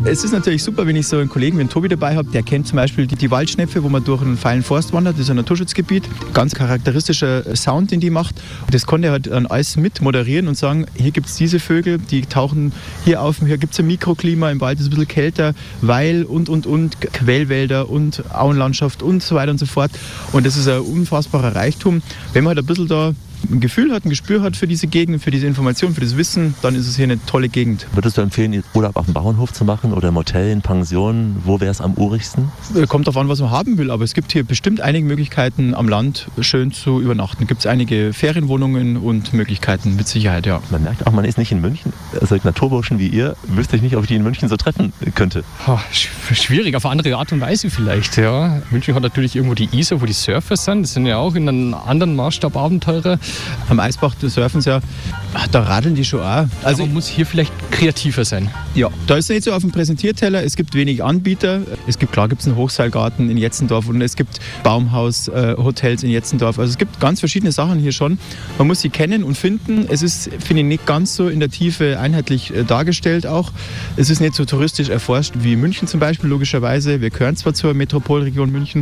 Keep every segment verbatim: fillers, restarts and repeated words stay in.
Es ist natürlich super, wenn ich so einen Kollegen wie einen Tobi dabei habe, der kennt zum Beispiel die, die Waldschnepfe, wo man durch einen feilen Forst wandert. Das ist ein Naturschutzgebiet. Ganz charakteristischer Sound, den die macht. Und das konnte er halt dann alles mit moderieren und sagen, hier gibt es diese Vögel, die tauchen hier auf, hier gibt es ein Mikroklima, im Wald ist es ein bisschen kälter, weil und, und, und, Quellwälder und Auenlandschaft und so weiter und so fort. Und das ist ein unfassbarer Reichtum. Wenn man halt ein bisschen da ein Gefühl hat, ein Gespür hat für diese Gegend, für diese Information, für das Wissen, dann ist es hier eine tolle Gegend. Würdest du empfehlen, Urlaub auf dem Bauernhof zu machen oder im Hotel, in Pension? Wo wäre es am urigsten? Kommt darauf an, was man haben will, aber es gibt hier bestimmt einige Möglichkeiten, am Land schön zu übernachten. Gibt es einige Ferienwohnungen und Möglichkeiten, mit Sicherheit, ja. Man merkt auch, man ist nicht in München. Also Naturburschen wie ihr, wüsste ich nicht, ob ich die in München so treffen könnte. Oh, schwierig, auf eine andere Art und Weise vielleicht, ja. München hat natürlich irgendwo die Isar, wo die Surfer sind. Das sind ja auch in einem anderen Maßstab Abenteurer. Am Eisbach surfen sie ja, da radeln die schon auch. Also man muss hier vielleicht kreativer sein. Ja, da ist es nicht so auf dem Präsentierteller. Es gibt wenig Anbieter. Es gibt, klar, gibt es einen Hochseilgarten in Jetzendorf und es gibt Baumhaus-Hotels in Jetzendorf. Also es gibt ganz verschiedene Sachen hier schon. Man muss sie kennen und finden. Es ist, finde ich, nicht ganz so in der Tiefe einheitlich dargestellt auch. Es ist nicht so touristisch erforscht wie München zum Beispiel, logischerweise. Wir gehören zwar zur Metropolregion München,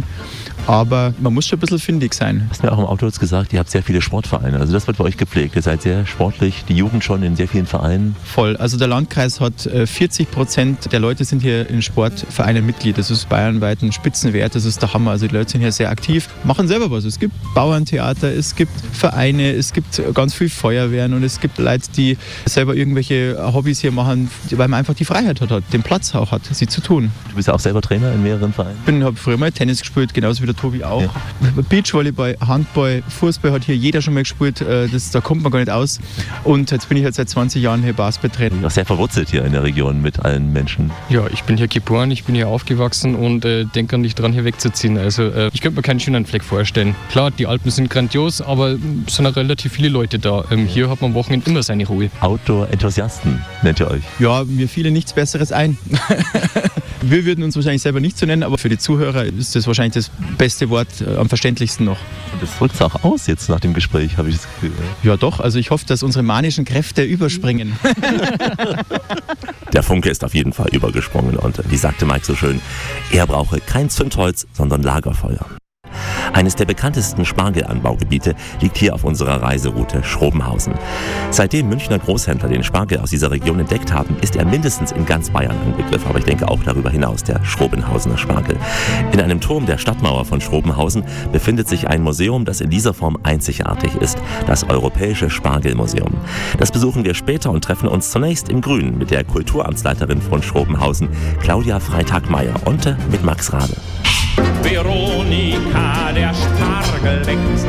aber man muss schon ein bisschen findig sein. Du hast mir auch im Auto jetzt gesagt, ihr habt sehr viele Sportvereine. Also das wird bei euch gepflegt. Ihr seid sehr sportlich, die Jugend schon in sehr vielen Vereinen. Voll. Also der Landkreis hat vierzig Prozent der Leute sind hier in Sportvereinen Mitglied. Das ist bayernweit ein Spitzenwert. Das ist der Hammer. Also die Leute sind hier sehr aktiv, machen selber was. Es gibt Bauerntheater, es gibt Vereine, es gibt ganz viel Feuerwehren und es gibt Leute, die selber irgendwelche Hobbys hier machen, weil man einfach die Freiheit hat, den Platz auch hat, sie zu tun. Du bist ja auch selber Trainer in mehreren Vereinen? Ich habe früher mal Tennis gespielt, genauso wie der Tobi auch. Ja. Beachvolleyball, Handball, Fußball hat hier jeder schon mal gespielt. Das, da kommt man gar nicht aus. Und jetzt bin ich halt seit zwanzig Jahren hier Basketballtrainer. Auch sehr verwurzelt hier in der Region mit allen Menschen. Ja, ich bin hier geboren, ich bin hier aufgewachsen und äh, denke nicht dran, hier wegzuziehen. Also äh, ich könnte mir keinen schönen Fleck vorstellen. Klar, die Alpen sind grandios, aber es sind auch relativ viele Leute da. Ähm, hier hat man am Wochenende immer seine Ruhe. Outdoor-Enthusiasten nennt ihr euch? Ja, mir fiel nichts Besseres ein. Wir würden uns wahrscheinlich selber nicht so nennen, aber für die Zuhörer ist das wahrscheinlich das beste Wort, äh, am verständlichsten noch. Und das drückt es auch aus jetzt nach dem Gespräch, habe ich das Gefühl. Ja doch, also ich hoffe, dass unsere manischen Kräfte überspringen. Der Funke ist auf jeden Fall übergesprungen und wie sagte Mike so schön, er brauche kein Zündholz, sondern Lagerfeuer. Eines der bekanntesten Spargelanbaugebiete liegt hier auf unserer Reiseroute Schrobenhausen. Seitdem Münchner Großhändler den Spargel aus dieser Region entdeckt haben, ist er mindestens in ganz Bayern ein Begriff, aber ich denke auch darüber hinaus, der Schrobenhausener Spargel. In einem Turm der Stadtmauer von Schrobenhausen befindet sich ein Museum, das in dieser Form einzigartig ist, das Europäische Spargelmuseum. Das besuchen wir später und treffen uns zunächst im Grünen mit der Kulturamtsleiterin von Schrobenhausen, Claudia Freitag-Meyer, und mit Max Rabe. Veronika, der Spargel wächst.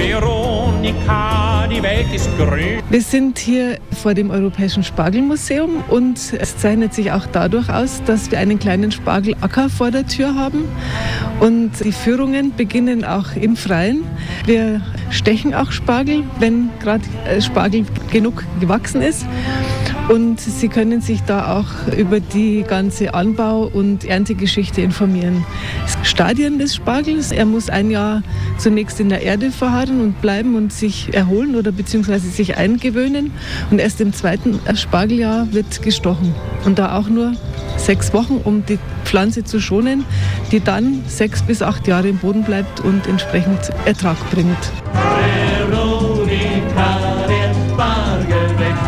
Veronika, die Welt ist grün. Wir sind hier vor dem Europäischen Spargelmuseum und es zeichnet sich auch dadurch aus, dass wir einen kleinen Spargelacker vor der Tür haben. Und die Führungen beginnen auch im Freien. Wir stechen auch Spargel, wenn gerade Spargel genug gewachsen ist. Und Sie können sich da auch über die ganze Anbau- und Erntegeschichte informieren. Stadien des Spargels, er muss ein Jahr zunächst in der Erde verharren und bleiben und sich erholen oder beziehungsweise sich eingewöhnen. Und erst im zweiten Spargeljahr wird gestochen. Und da auch nur sechs Wochen, um die Pflanze zu schonen, die dann sechs bis acht Jahre im Boden bleibt und entsprechend Ertrag bringt. Veronika, der Spargel wächst.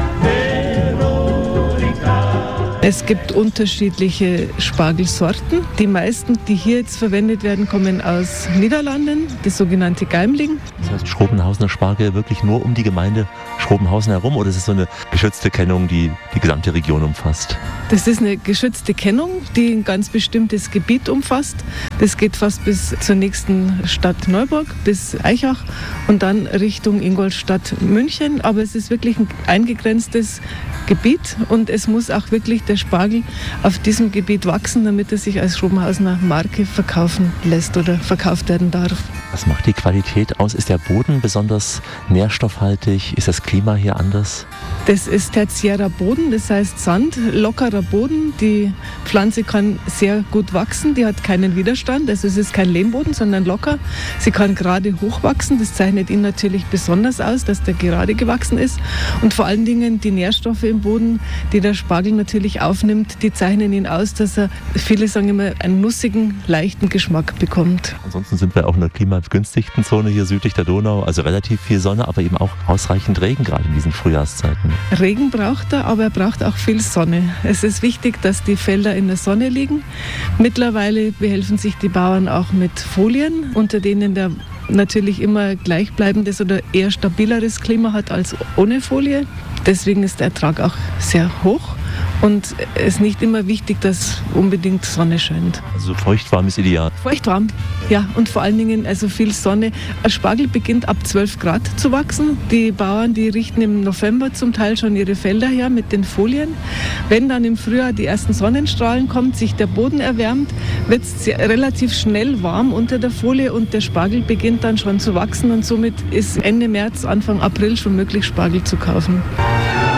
Es gibt unterschiedliche Spargelsorten. Die meisten, die hier jetzt verwendet werden, kommen aus Niederlanden, das sogenannte Geimling. Das heißt Schrobenhausener Spargel wirklich nur um die Gemeinde Schrobenhausen herum, oder ist es so eine geschützte Kennung, die die gesamte Region umfasst? Das ist eine geschützte Kennung, die ein ganz bestimmtes Gebiet umfasst. Das geht fast bis zur nächsten Stadt Neuburg, bis Aichach und dann Richtung Ingolstadt, München. Aber es ist wirklich ein eingegrenztes Gebiet und es muss auch wirklich der Spargel auf diesem Gebiet wachsen, damit er sich als Schrobenhausener Marke verkaufen lässt oder verkauft werden darf. Was macht die Qualität aus? Ist der Boden besonders nährstoffhaltig? Ist das Klima hier anders? Das ist tertiärer Boden, das heißt Sand, lockerer Boden. Die Pflanze kann sehr gut wachsen, die hat keinen Widerstand. Also es ist kein Lehmboden, sondern locker. Sie kann gerade hochwachsen, das zeichnet ihn natürlich besonders aus, dass der gerade gewachsen ist. Und vor allen Dingen die Nährstoffe im Boden, die der Spargel natürlich aufnimmt, die zeichnen ihn aus, dass er, viele sagen immer, einen nussigen, leichten Geschmack bekommt. Ansonsten sind wir auch in einer klimagünstigten Zone hier südlich der Donau, also relativ viel Sonne, aber eben auch ausreichend Regen, gerade in diesen Frühjahrszeiten. Regen braucht er, aber er braucht auch viel Sonne. Es ist wichtig, dass die Felder in der Sonne liegen. Mittlerweile behelfen sich die Bauern auch mit Folien, unter denen der natürlich immer gleichbleibendes oder eher stabileres Klima hat als ohne Folie. Deswegen ist der Ertrag auch sehr hoch. Und es ist nicht immer wichtig, dass unbedingt Sonne scheint. Also feuchtwarm ist ideal. Feuchtwarm, ja. Und vor allen Dingen also viel Sonne. Ein Spargel beginnt ab zwölf Grad zu wachsen. Die Bauern, die richten im November zum Teil schon ihre Felder her mit den Folien. Wenn dann im Frühjahr die ersten Sonnenstrahlen kommen, sich der Boden erwärmt, wird es relativ schnell warm unter der Folie und der Spargel beginnt dann schon zu wachsen. Und somit ist Ende März, Anfang April schon möglich, Spargel zu kaufen.